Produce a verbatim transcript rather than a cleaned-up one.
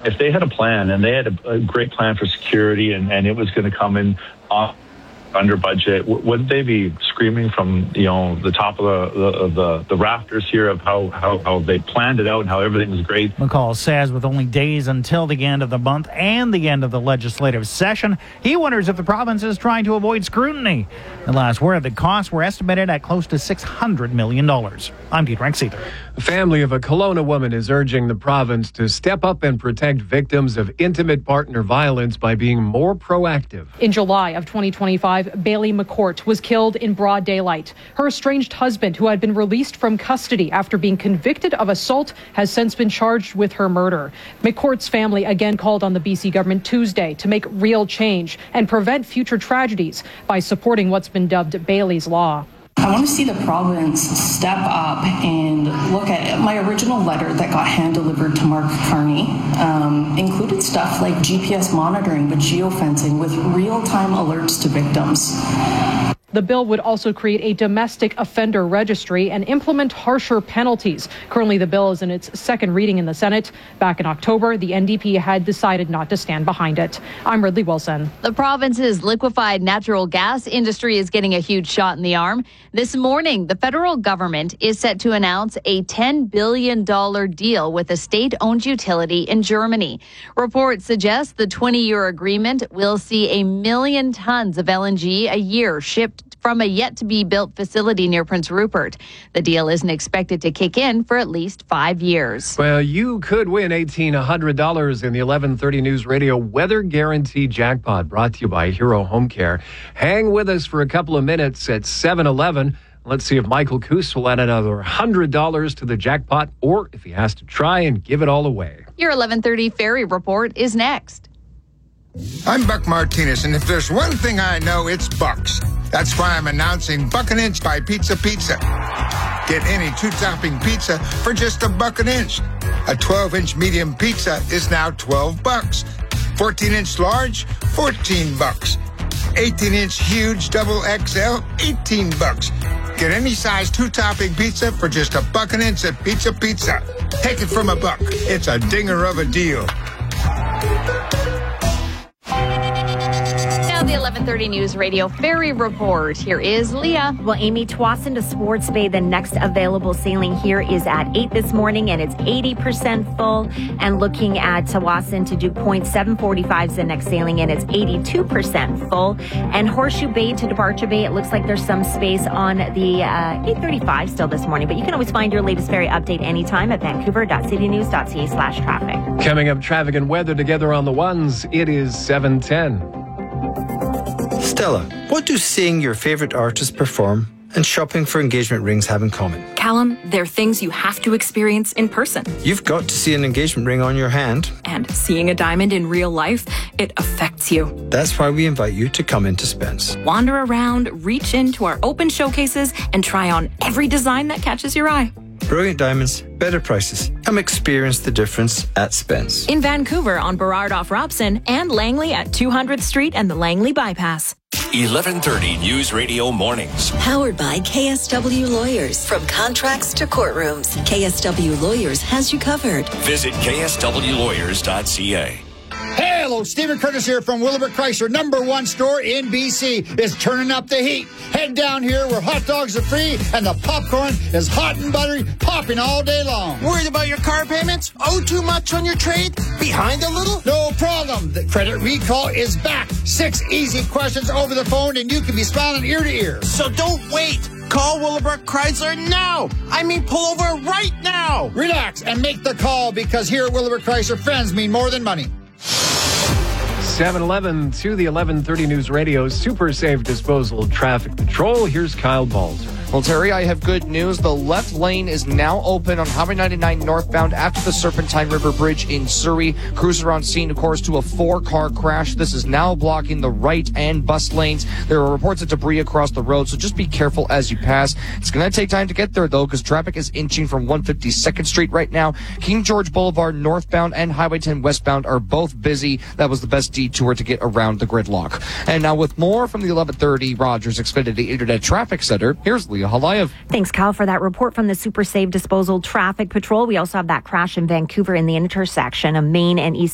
if they had a plan and they had a, a great plan for security and, and it was going to come in off under budget, wouldn't they be screaming from, you know, the top of the the, the, the rafters here of how, how, how they planned it out and how everything was great? McCall says with only days until the end of the month and the end of the legislative session, he wonders if the province is trying to avoid scrutiny. The last word, the costs were estimated at close to six hundred million dollars. I'm Pete Rankseither. The family of a Kelowna woman is urging the province to step up and protect victims of intimate partner violence by being more proactive. In July of twenty twenty-five, Bailey McCourt was killed in broad daylight. Her estranged husband, who had been released from custody after being convicted of assault, has since been charged with her murder. McCourt's family again called on the B C government Tuesday to make real change and prevent future tragedies by supporting what's been dubbed Bailey's Law. I want to see the province step up and look at my original letter that got hand-delivered to Mark Carney. Um, included stuff like G P S monitoring, but geofencing with real-time alerts to victims. The bill would also create a domestic offender registry and implement harsher penalties. Currently, the bill is in its second reading in the Senate. Back in October, the N D P had decided not to stand behind it. I'm Ridley Wilson. The province's liquefied natural gas industry is getting a huge shot in the arm. This morning, the federal government is set to announce a ten billion dollars deal with a state-owned utility in Germany. Reports suggest the twenty-year agreement will see a million tons of L N G a year shipped from a yet-to-be-built facility near Prince Rupert. The deal isn't expected to kick in for at least five years. Well, you could win eighteen hundred dollars in the eleven thirty News Radio Weather Guarantee Jackpot, brought to you by Hero Home Care. Hang with us for a couple of minutes at seven eleven. Let's see if Michael Coos will add another one hundred dollars to the jackpot, or if he has to try and give it all away. Your eleven thirty Ferry Report is next. I'm Buck Martinez, and if there's one thing I know, it's Bucks. That's why I'm announcing Buck an Inch by Pizza Pizza. Get any two-topping pizza for just a buck an inch. A twelve-inch medium pizza is now twelve bucks. fourteen-inch large, fourteen bucks. eighteen-inch huge double X L, eighteen bucks. Get any size two-topping pizza for just a buck an inch at Pizza Pizza. Take it from a buck. It's a dinger of a deal. The eleven thirty News Radio Ferry Report. Here is Leah. Well, Amy, Tsawwassen to Sports Bay, the next available sailing here is at eight this morning, and it's eighty percent full. And looking at Tsawwassen to Duke Point, seven forty-five is the next sailing, and it's eighty-two percent full. And Horseshoe Bay to Departure Bay, it looks like there's some space on the uh, eight thirty-five still this morning. But you can always find your latest ferry update anytime at vancouver.citynews.ca slash traffic. Coming up, traffic and weather together on the ones. It is seven ten. Stella, what do seeing your favourite artist perform and shopping for engagement rings have in common? Callum, they're things you have to experience in person. You've got to see an engagement ring on your hand. And seeing a diamond in real life, it affects you. That's why we invite you to come into Spence. Wander around, reach into our open showcases, and try on every design that catches your eye. Brilliant diamonds, better prices. Come experience the difference at Spence. In Vancouver on Burrard off Robson and Langley at two hundredth Street and the Langley Bypass. eleven thirty News Radio Mornings. Powered by K S W Lawyers. From contracts to courtrooms, K S W Lawyers has you covered. Visit K S W lawyers dot C A. Hello, Stephen Curtis here from Willowbrook Chrysler, number one store in B C. Is turning up the heat. Head down here where hot dogs are free and the popcorn is hot and buttery, popping all day long. Worried about your car payments? Owe too much on your trade? Behind a little? No problem. The credit recall is back. Six easy questions over the phone and you can be smiling ear to ear. So don't wait. Call Willowbrook Chrysler now. I mean, pull over right now. Relax and make the call because here at Willowbrook Chrysler, friends mean more than money. seven eleven to the eleven thirty News Radio Super Safe Disposal Traffic Patrol. Here's Kyle Balzer. Well, Terry, I have good news. The left lane is now open on Highway ninety-nine northbound after the Serpentine River Bridge in Surrey. Crews are on scene, of course, to a four-car crash. This is now blocking the right and bus lanes. There are reports of debris across the road, so just be careful as you pass. It's going to take time to get there, though, because traffic is inching from one fifty-second Street right now. King George Boulevard northbound and Highway ten westbound are both busy. That was the best detour to get around the gridlock. And now with more from the eleven thirty Rogers Xfinity Internet Traffic Center, here's Leah Halayev. Thanks, Kyle, for that report from the Super Safe Disposal Traffic Patrol. We also have that crash in Vancouver in the intersection of Main and East